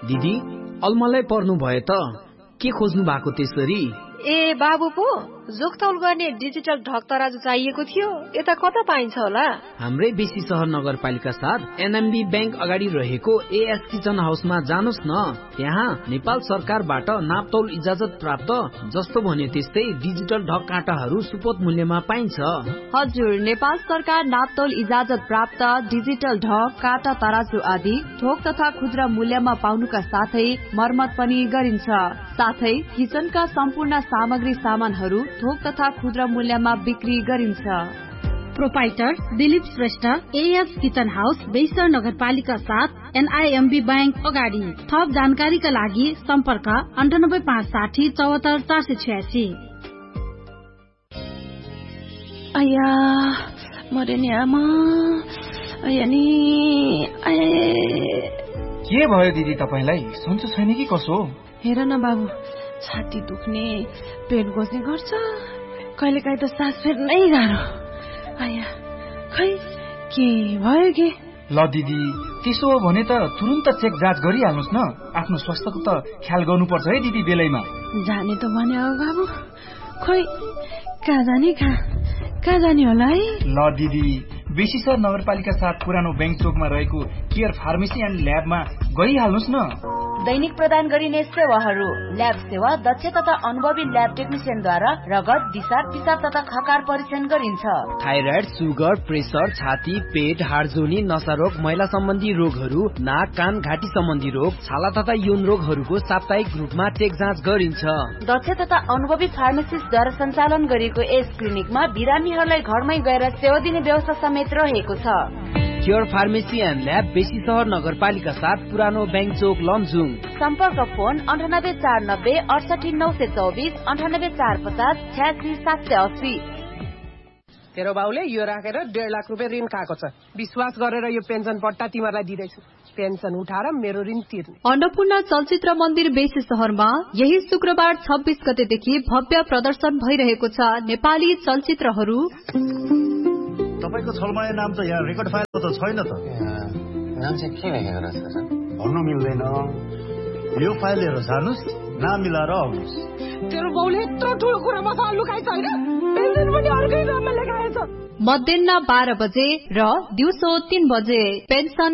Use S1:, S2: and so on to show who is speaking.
S1: दिदी अलमलै पर्नु भयो त के खोज्नु भएको त्यसरी?
S2: ए बाबु पो जोगतौल गर्ने डिजिटल ढक तराजु चाहिएको थियो, यता कता पाइन्छ होला?
S1: हाम्रै बेसी सहर नगरपालिका साथ एनएमबी बैंक अगाडि रहेको एएस किचन हाउसमा जानुस् न। त्यहाँ नेपाल सरकारबाट नापतौल इजाजत प्राप्त जस्तो भन्यो त्यस्तै डिजिटल ढक काँटाहरू सुपथ मूल्यमा पाइन्छ।
S3: हजुर, नेपाल सरकार नापतौल इजाजत प्राप्त डिजिटल ढक काँटा तराजु आदि थोक तथा खुद्रा मूल्यमा पाउनुका साथै मर्मत पनि गरिन्छ। साथै किचनका सम्पूर्ण सामग्री सामानहरू थोक तथा खुद्रा मूल्यमा बिक्री गरिन्छ।
S4: Proprietor Dilip Shrestha, as kitchen house, बेइसर नगरपालिका 7, एनआईएमबी बैंक अगाडि। थप जानकारीका लागि सम्पर्क 98560 74 486।
S5: आया मरे नि आमा, आया नि
S6: के भयो दिदी तपाईलाई? सन्चो छैन कि कसो?
S5: हेर न बाबु, छाती दुख्ने, पेट बस्ने गर्छ, कहिलेकाहीँ त सास फेर्नै गाह्रो। आया खै के भयो के?
S6: ल दिदी त्यसो हो भने त तुरुन्त चेक जाँच गरिहाल्नुस् न। आफ्नो स्वास्थ्यको त ख्याल गर्नुपर्छ है दिदी बेलैमा।
S5: जाने त भने हो बाबु, खै कहाँ जाने होला है?
S6: ल दिदी बेसीसर नगरपालिका 7 पुरानो बैंक चोकमा रहेको केयर फार्मेसी एन्ड ल्याबमा गइहाल्नुस् न।
S7: दैनिक प्रदान गरिने सेवाहरू: ल्याब सेवा दक्ष तथा अनुभवी ल्याब टेक्निसियनद्वारा रगत, दिशा, पिसाब तथा खकार परीक्षण गरिन्छ।
S1: थाइराइड, सुगर, प्रेसर, छाती, पेट, हाडजोनी, नसा रोग, महिला सम्बन्धी रोगहरू, नाक, कान, घाँटी सम्बन्धी रोग, छाला तथा यौन रोगहरूको साप्ताहिक रूपमा चेक जाँच गरिन्छ।
S7: दक्ष तथा अनुभवी फार्मासिस्टद्वारा सञ्चालन गरिएको यस क्लिनिकमा बिरामीहरूलाई घरमै गएर सेवा दिने व्यवस्था समेत रहेको छ।
S1: केयर फार्मेसी एन्ड ल्याब, बेसी सहर नगरपालिका 7, पुरानो बैंक चोक, लमजुङ।
S7: सम्पर्क फोन 98490 68924 98450 86780।
S8: तेरो बाउले यो राखेर 1.5 लाख रुपियाँ ऋण खाएको छ। विश्वास गरेर यो पेन्सन पट्टा तिमीलाई दिँदैछु। पेन्सन उठाएर मेरो ऋण तिर्ने।
S3: अन्नपूर्ण चलचित्र मन्दिर बेसी सहरमा यही शुक्रबार 26 गतेदेखि भव्य प्रदर्शन भइरहेको छ। नेपाली चलचित्रहरू।
S9: तपाईको छलमाया नाम त यहाँ रेकर्ड फाइलमा त छैन त।
S10: नाम चाहिँ के लेखेको रहेछ?
S9: भन्नु मिल्दैन। यो फाइल लिएर जानुस्, नाम मिलाएर आउनुस्।
S8: तेरो बाउले यत्रो ठुलो कुरा मसँग लुकाएछ हैन? पेन्सन पनि अर्कै नाममा लेखाएछ।
S3: मध्याह 12 बजे र दिउँसो 3 बजे पेन्सन